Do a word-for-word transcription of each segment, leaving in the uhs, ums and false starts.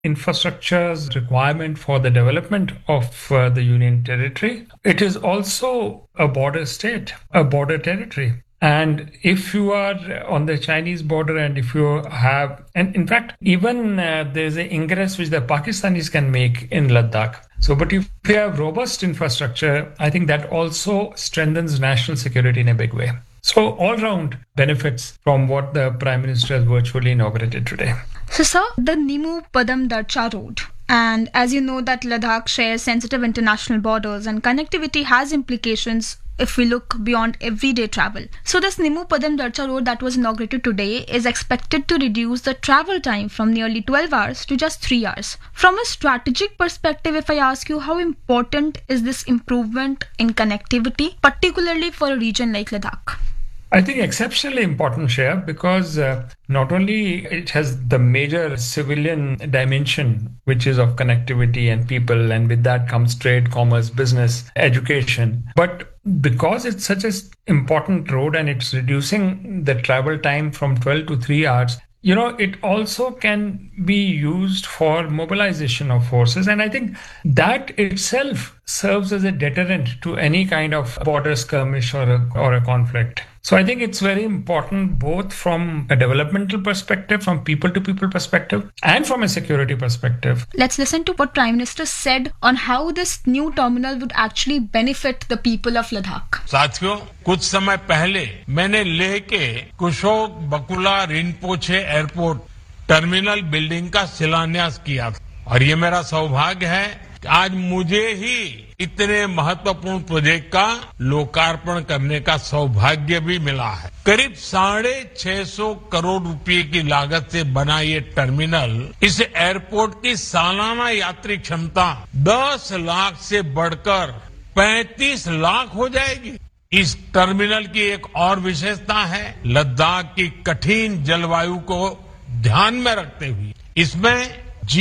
infrastructure's requirement for the development of uh, the Union Territory. It is also a border state, a border territory. And if you are on the Chinese border and if you have, and in fact, even uh, there's an ingress which the Pakistanis can make in Ladakh. So, but if you have robust infrastructure, I think that also strengthens national security in a big way. So, all round benefits from what the Prime Minister has virtually inaugurated today. So, sir, the Nimu Padam Darcha Road. And as you know that Ladakh shares sensitive international borders and connectivity has implications if we look beyond everyday travel. So this Nimu Padam Darcha Road that was inaugurated today is expected to reduce the travel time from nearly twelve hours to just three hours. From a strategic perspective, if I ask you, how important is this improvement in connectivity, particularly for a region like Ladakh? I think exceptionally important, Shreya, because uh, not only it has the major civilian dimension, which is of connectivity and people, and with that comes trade, commerce, business, education, but because it's such an important road and it's reducing the travel time from twelve to three hours, you know, it also can be used for mobilization of forces. And I think that itself serves as a deterrent to any kind of border skirmish or a, or a conflict. So I think it's very important both from a developmental perspective, from people to people perspective, and from a security perspective. Let's listen to what Prime Minister said on how this new terminal would actually benefit the people of Ladakh. साथियों, कुछ समय पहले मैंने लेह के कुशोक बकुला Rinpoche airport terminal building का शिलान्यास किया था और ये मेरा सौभाग्य है कि आज मुझे ही इतने महत्वपूर्ण प्रोजेक्ट का लोकार्पण करने का सौभाग्य भी मिला है। करीब साढ़े छह सौ करोड़ रुपए की लागत से बना ये टर्मिनल इस एयरपोर्ट की सालाना यात्री क्षमता दस लाख से बढ़कर पैंतीस लाख हो जाएगी। इस टर्मिनल की एक और विशेषता है लद्दाख की कठिन जलवायु को ध्यान में रखते हुए इसमें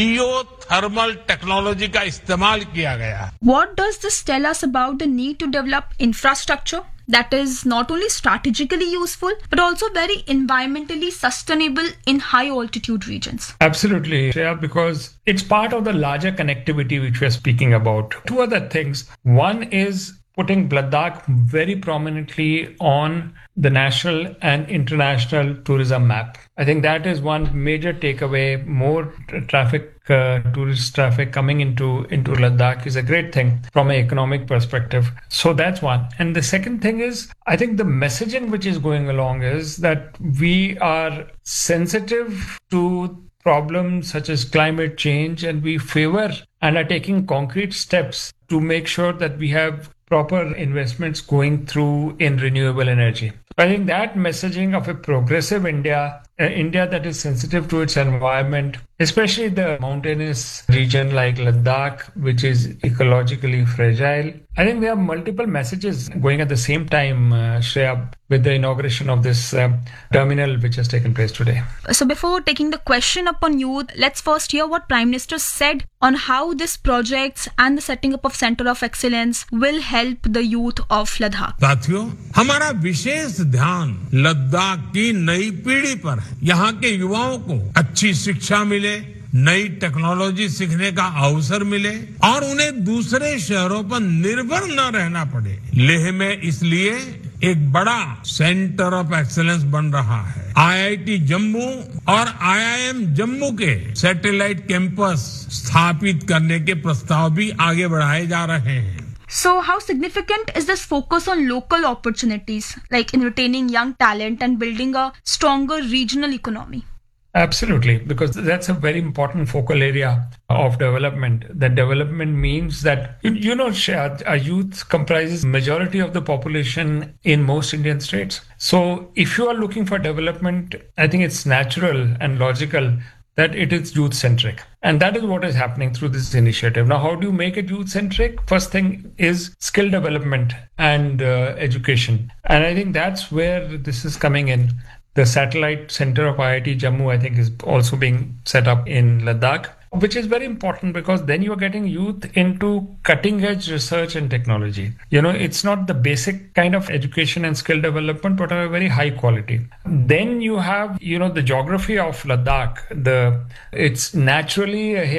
जियोथर्मल टेक्नोलॉजी का इस्तेमाल किया गया है। What does this tell us about the need to develop infrastructure that is not only strategically useful but also very environmentally sustainable in high altitude regions? Absolutely, Shreya, because it's part of the larger connectivity which we're speaking about. Two other things. One is putting Ladakh very prominently on the national and international tourism map. I think that is one major takeaway. More traffic, uh, tourist traffic coming into, into Ladakh is a great thing from an economic perspective. So that's one. And the second thing is, I think the messaging which is going along is that we are sensitive to problems such as climate change and we favor and are taking concrete steps to make sure that we have proper investments going through in renewable energy. I think that messaging of a progressive India, uh, India that is sensitive to its environment, especially the mountainous region like Ladakh, which is ecologically fragile. I think there are multiple messages going at the same time, uh, Shreya, with the inauguration of this uh, terminal which has taken place today. So before taking the question upon you, let's first hear what Prime Minister said on how this projects and the setting up of Center of Excellence will help the youth of Ladakh. साथियों, हमारा विशेष ध्यान लद्दाख की नई पीढ़ी पर है। यहाँ के युवाओं को अच्छी शिक्षा मिले, नई टेक्नोलॉजी सीखने का अवसर मिले और उन्हें दूसरे शहरों पर निर्भर न रहना पड़े। लेह में इसलिए एक बड़ा सेंटर ऑफ एक्सीलेंस बन रहा है। आईआईटी जम्मू और आईआईएम जम्मू के सैटेलाइट कैंपस स्थापित करने के प्रस्ताव भी आगे बढ़ाए जा रहे हैं। So how significant is this focus on local opportunities, like in retaining young talent and building a stronger regional economy? Absolutely, because that's a very important focal area of development. That development means that, you, you know, our youth comprises majority of the population in most Indian states. So if you are looking for development, I think it's natural and logical that it is youth-centric. And that is what is happening through this initiative. Now, how do you make it youth-centric? First thing is skill development and uh, education. And I think that's where this is coming in. The satellite center of I I T Jammu, I think, is also being set up in Ladakh. which is very important because then you're getting youth into cutting edge research and technology. You know, it's not the basic kind of education and skill development, but are very high quality. Then you have, you know, the geography of Ladakh. The it's naturally a